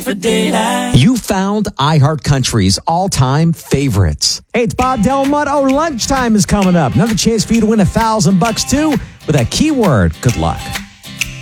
for daylight. You found iHeartCountry's all-time favorites. Hey, it's Bob Delmont. Lunchtime is coming up. Another chance for you to win $1,000 too with that keyword. Good luck.